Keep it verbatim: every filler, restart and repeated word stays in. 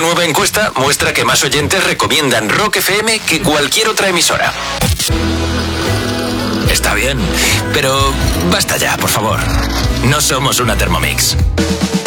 nueva encuesta muestra que más oyentes recomiendan Rock F M que cualquier otra emisora. Está bien, pero basta ya, por favor. No somos una Thermomix.